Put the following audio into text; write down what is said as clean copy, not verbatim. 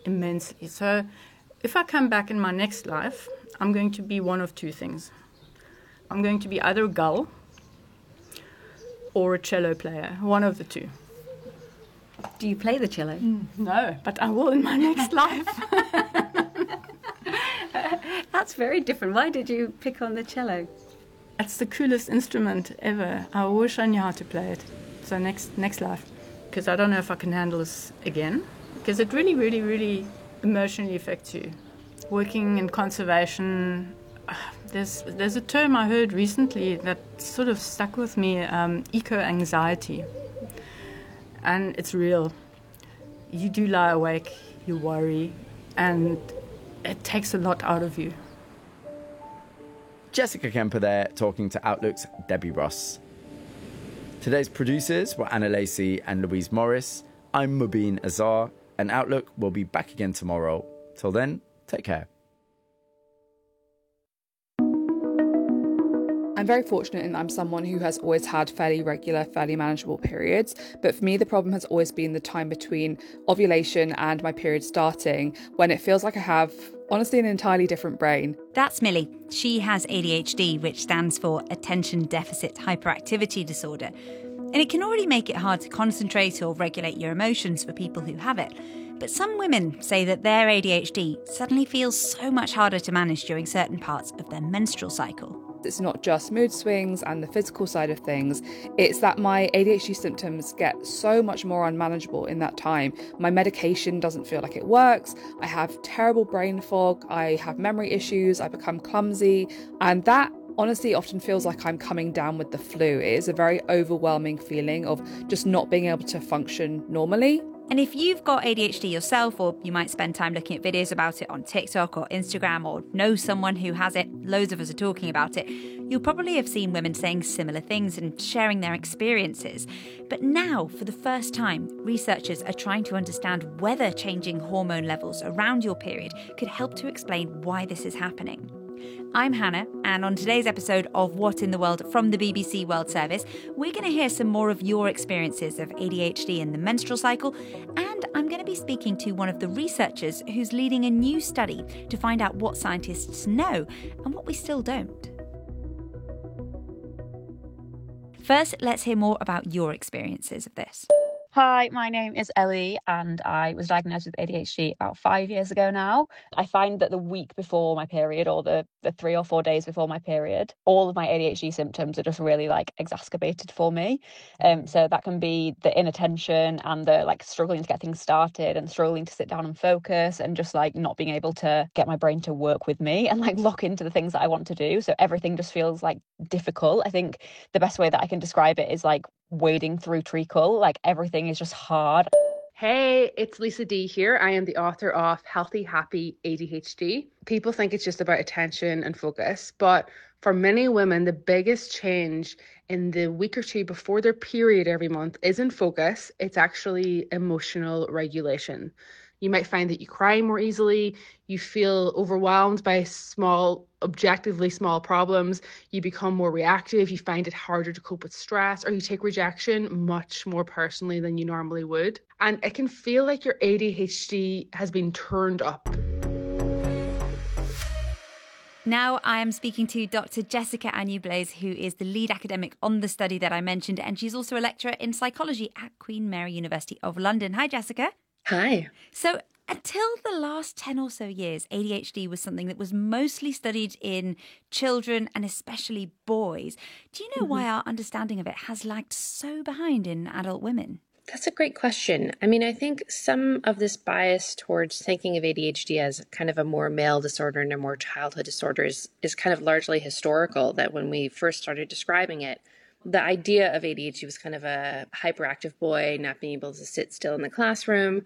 immensely. So if I come back in my next life, I'm going to be one of two things. I'm going to be either a gull or a cello player, one of the two. Do you play the cello? No, but I will in my next life. That's very different. Why did you pick on the cello? It's the coolest instrument ever. I wish I knew how to play it. So next life. Because I don't know if I can handle this again. Because it really, really, really emotionally affects you. Working in conservation, there's a term I heard recently that sort of stuck with me, eco-anxiety. And it's real. You do lie awake, you worry, and it takes a lot out of you. Jessica Kemper there, talking to Outlook's Debbie Ross. Today's producers were Anna Lacey and Louise Morris. I'm Mubin Azar, and Outlook will be back again tomorrow. Till then, take care. I'm very fortunate in that I'm someone who has always had fairly regular, fairly manageable periods. But for me, the problem has always been the time between ovulation and my period starting, when it feels like I have, honestly, an entirely different brain. That's Millie. She has ADHD, which stands for Attention Deficit Hyperactivity Disorder. And it can already make it hard to concentrate or regulate your emotions for people who have it. But some women say that their ADHD suddenly feels so much harder to manage during certain parts of their menstrual cycle. It's not just mood swings and the physical side of things. It's that my ADHD symptoms get so much more unmanageable in that time. My medication doesn't feel like it works. I have terrible brain fog. I have memory issues. I become clumsy. And that honestly often feels like I'm coming down with the flu. It is a very overwhelming feeling of just not being able to function normally. And if you've got ADHD yourself, or you might spend time looking at videos about it on TikTok or Instagram, or know someone who has it, loads of us are talking about it, you'll probably have seen women saying similar things and sharing their experiences. But now, for the first time, researchers are trying to understand whether changing hormone levels around your period could help to explain why this is happening. I'm Hannah, and on today's episode of What in the World from the BBC World Service, we're going to hear some more of your experiences of ADHD in the menstrual cycle, and I'm going to be speaking to one of the researchers who's leading a new study to find out what scientists know and what we still don't. First, let's hear more about your experiences of this. Hi, my name is Ellie and I was diagnosed with ADHD about 5 years ago now. I find that the week before my period, or the 3 or 4 days before my period, all of my ADHD symptoms are just really exacerbated for me. So that can be the inattention and the struggling to get things started and struggling to sit down and focus and just not being able to get my brain to work with me and lock into the things that I want to do. So everything just feels difficult. I think the best way that I can describe it is wading through treacle. Everything is just hard. Hey, it's Lisa D here. I am the author of Healthy Happy ADHD. People think it's just about attention and focus, but for many women, the biggest change in the week or two before their period every month isn't focus, it's actually emotional regulation. You might find that you cry more easily, you feel overwhelmed by objectively small problems, you become more reactive, you find it harder to cope with stress, or you take rejection much more personally than you normally would. And it can feel like your ADHD has been turned up. Now I am speaking to Dr. Jessica Agnew-Blaise, who is the lead academic on the study that I mentioned, and she's also a lecturer in psychology at Queen Mary University of London. Hi, Jessica. Hi. So until the last 10 or so years, ADHD was something that was mostly studied in children and especially boys. Do you know why our understanding of it has lagged so behind in adult women? That's a great question. I mean, I think some of this bias towards thinking of ADHD as kind of a more male disorder and a more childhood disorder is kind of largely historical, that when we first started describing it, the idea of ADHD was kind of a hyperactive boy not being able to sit still in the classroom.